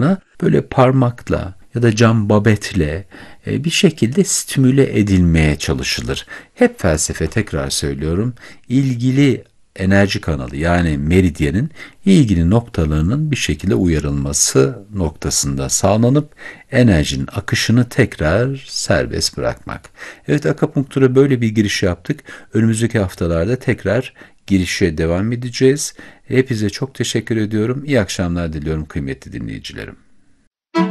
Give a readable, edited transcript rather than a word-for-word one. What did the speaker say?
noktalarına böyle parmakla ya da cam babetle bir şekilde stimüle edilmeye çalışılır. Hep felsefe, tekrar söylüyorum, ilgili enerji kanalı yani meridyenin ilgili noktalarının bir şekilde uyarılması noktasında sağlanıp enerjinin akışını tekrar serbest bırakmak. Evet, akupunktura böyle bir giriş yaptık. Önümüzdeki haftalarda tekrar girişe devam edeceğiz. Hepinize çok teşekkür ediyorum. İyi akşamlar diliyorum kıymetli dinleyicilerim.